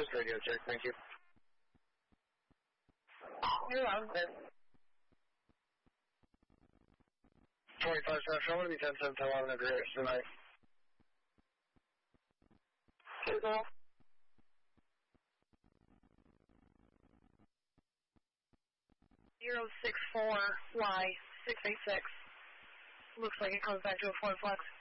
Just radio check, thank you. You're welcome. 25 Central, I'm going to be 10-10 to 11 degrees tonight. Google. 064Y686. Looks like it comes back to a 4 flex.